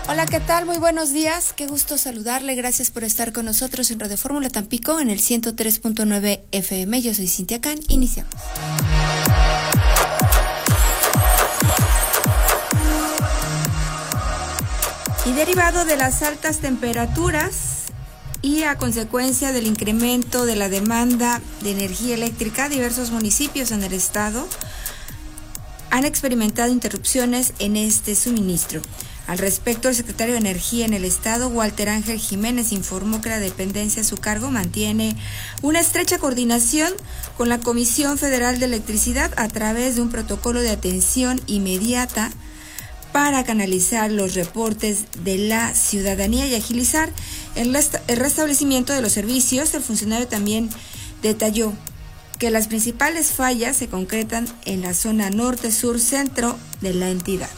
Hola, ¿qué tal? Muy buenos días. Qué gusto saludarle. Gracias por estar con nosotros en Radio Fórmula Tampico en el 103.9 FM. Yo soy Cintia Can. Iniciamos. Y derivado de las altas temperaturas y a consecuencia del incremento de la demanda de energía eléctrica, diversos municipios en el estado han experimentado interrupciones en este suministro. Al respecto, el secretario de Energía en el estado, Walter Ángel Jiménez, informó que la dependencia a su cargo mantiene una estrecha coordinación con la Comisión Federal de Electricidad a través de un protocolo de atención inmediata para canalizar los reportes de la ciudadanía y agilizar el restablecimiento de los servicios. El funcionario también detalló que las principales fallas se concretan en la zona norte, sur, centro de la entidad.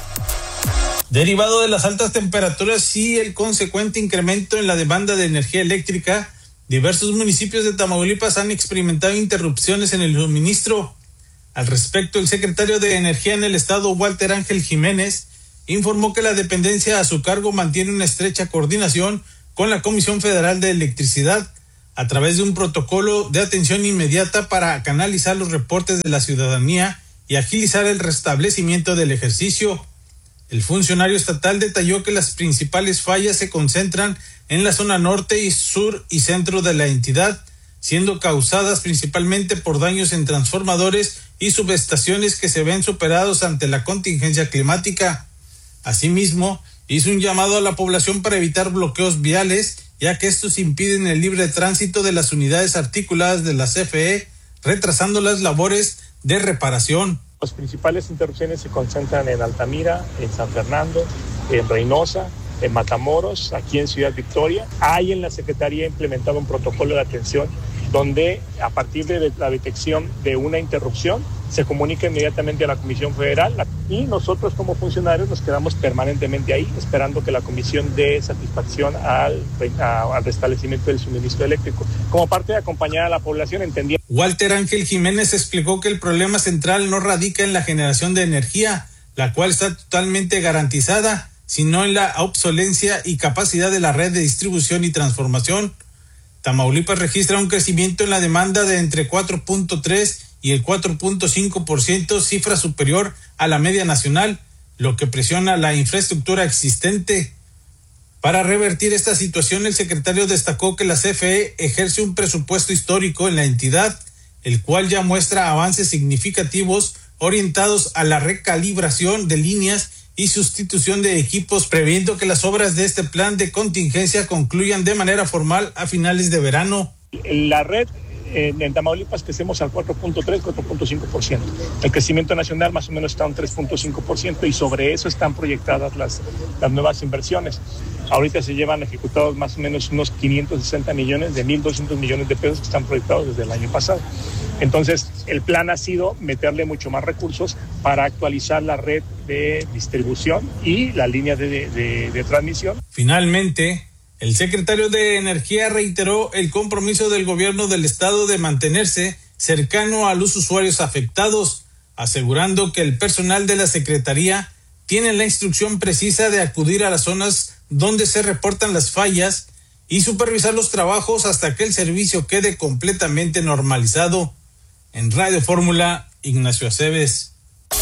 Derivado de las altas temperaturas y el consecuente incremento en la demanda de energía eléctrica, diversos municipios de Tamaulipas han experimentado interrupciones en el suministro. Al respecto, el secretario de Energía en el estado, Walter Ángel Jiménez, informó que la dependencia a su cargo mantiene una estrecha coordinación con la Comisión Federal de Electricidad a través de un protocolo de atención inmediata para canalizar los reportes de la ciudadanía y agilizar el restablecimiento del ejercicio. El funcionario estatal detalló que las principales fallas se concentran en la zona norte y sur y centro de la entidad, siendo causadas principalmente por daños en transformadores y subestaciones que se ven superados ante la contingencia climática. Asimismo, hizo un llamado a la población para evitar bloqueos viales, ya que estos impiden el libre tránsito de las unidades articuladas de la CFE, retrasando las labores de reparación. Las principales interrupciones se concentran en Altamira, en San Fernando, en Reynosa, en Matamoros, aquí en Ciudad Victoria. Hay en la Secretaría implementado un protocolo de atención donde a partir de la detección de una interrupción se comunica inmediatamente a la Comisión Federal y nosotros como funcionarios nos quedamos permanentemente ahí esperando que la Comisión dé satisfacción al restablecimiento del suministro eléctrico. Como parte de acompañar a la población, entendiendo. Walter Ángel Jiménez explicó que el problema central no radica en la generación de energía, la cual está totalmente garantizada, sino en la obsolencia y capacidad de la red de distribución y transformación. Tamaulipas registra un crecimiento en la demanda de entre 4.3 y el 4.5%, cifra superior a la media nacional, lo que presiona la infraestructura existente. Para revertir esta situación, el secretario destacó que la CFE ejerce un presupuesto histórico en la entidad, el cual ya muestra avances significativos orientados a la recalibración de líneas y sustitución de equipos, previendo que las obras de este plan de contingencia concluyan de manera formal a finales de verano. La red en Tamaulipas crecemos al 4.3, 4.5%. El crecimiento nacional más o menos está a un 3.5% y sobre eso están proyectadas las nuevas inversiones. Ahorita se llevan ejecutados más o menos unos 560 millones de 1.200 millones de pesos que están proyectados desde el año pasado. Entonces, el plan ha sido meterle mucho más recursos para actualizar la red de distribución y la línea de transmisión. Finalmente, el secretario de Energía reiteró el compromiso del gobierno del estado de mantenerse cercano a los usuarios afectados, asegurando que el personal de la Secretaría tiene la instrucción precisa de acudir a las zonas donde se reportan las fallas y supervisar los trabajos hasta que el servicio quede completamente normalizado. En Radio Fórmula, Ignacio Aceves.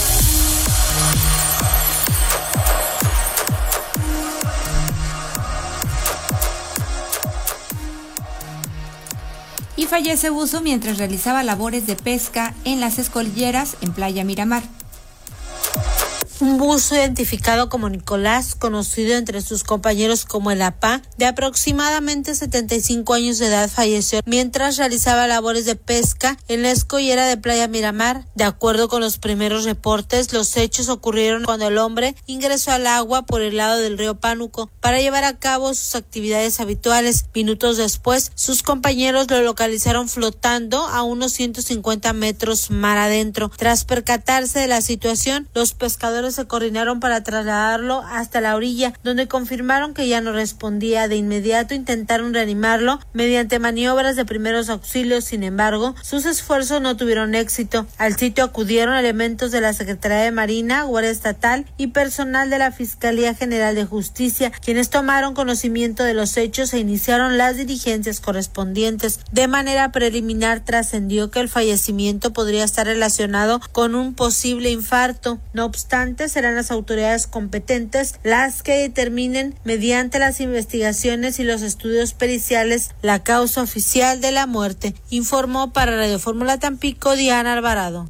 Y fallece buzo mientras realizaba labores de pesca en las escolleras en Playa Miramar. Un buzo identificado como Nicolás, conocido entre sus compañeros como el APA, de aproximadamente 75 años de edad, falleció mientras realizaba labores de pesca en la escollera de Playa Miramar. De acuerdo con los primeros reportes, los hechos ocurrieron cuando el hombre ingresó al agua por el lado del río Pánuco para llevar a cabo sus actividades habituales. Minutos después, sus compañeros lo localizaron flotando a unos 150 metros mar adentro. Tras percatarse de la situación, los pescadores se coordinaron para trasladarlo hasta la orilla, donde confirmaron que ya no respondía. De inmediato intentaron reanimarlo mediante maniobras de primeros auxilios, sin embargo, sus esfuerzos no tuvieron éxito. Al sitio acudieron elementos de la Secretaría de Marina, Guardia Estatal y personal de la Fiscalía General de Justicia, quienes tomaron conocimiento de los hechos e iniciaron las diligencias correspondientes. De manera preliminar trascendió que el fallecimiento podría estar relacionado con un posible infarto. No obstante, serán las autoridades competentes las que determinen mediante las investigaciones y los estudios periciales la causa oficial de la muerte, informó para Radio Fórmula Tampico Diana Alvarado.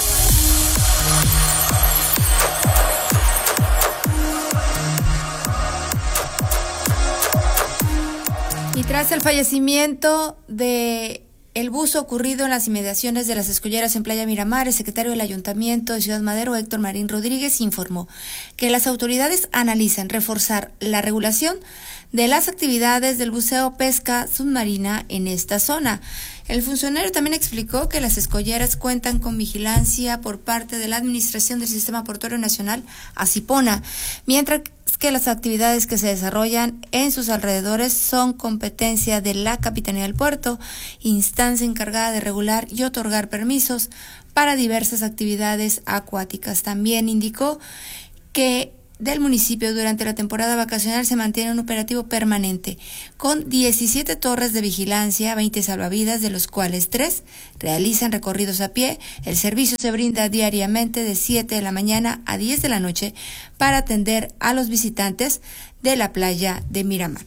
Y tras el fallecimiento de el buzo ocurrido en las inmediaciones de las escolleras en Playa Miramar, el secretario del Ayuntamiento de Ciudad Madero, Héctor Marín Rodríguez, informó que las autoridades analizan reforzar la regulación de las actividades del buceo pesca submarina en esta zona. El funcionario también explicó que las escolleras cuentan con vigilancia por parte de la Administración del Sistema Portuario Nacional, ASIPONA, mientras que las actividades que se desarrollan en sus alrededores son competencia de la Capitanía del Puerto, instancia encargada de regular y otorgar permisos para diversas actividades acuáticas. También indicó que del municipio durante la temporada vacacional se mantiene un operativo permanente con 17 torres de vigilancia, 20 salvavidas, de los cuales 3 realizan recorridos a pie. El servicio se brinda diariamente de 7 de la mañana a 10 de la noche para atender a los visitantes de la playa de Miramar.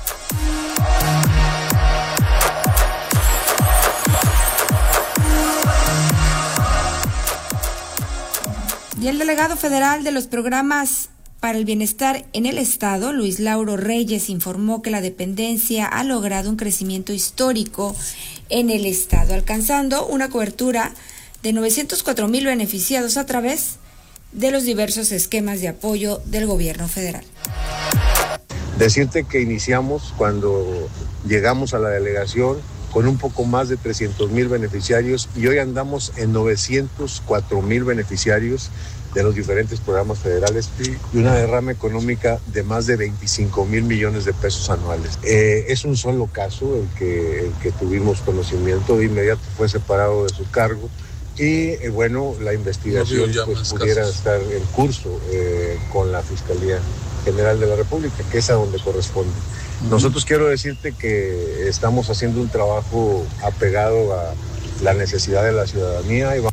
Y el delegado federal de los programas para el bienestar en el Estado, Luis Lauro Reyes, informó que la dependencia ha logrado un crecimiento histórico en el Estado, alcanzando una cobertura de 904,000 beneficiados a través de los diversos esquemas de apoyo del gobierno federal. Decirte que iniciamos cuando llegamos a la delegación con un poco más de 300,000 beneficiarios y hoy andamos en 904,000 beneficiarios de los diferentes programas federales y una derrama económica de más de 25,000 millones de pesos anuales. Es un solo caso el que tuvimos conocimiento, de inmediato fue separado de su cargo y bueno, la investigación pues, pudiera estar en curso con la Fiscalía General de la República, que es a donde corresponde. Nosotros quiero decirte que estamos haciendo un trabajo apegado a la necesidad de la ciudadanía y vamos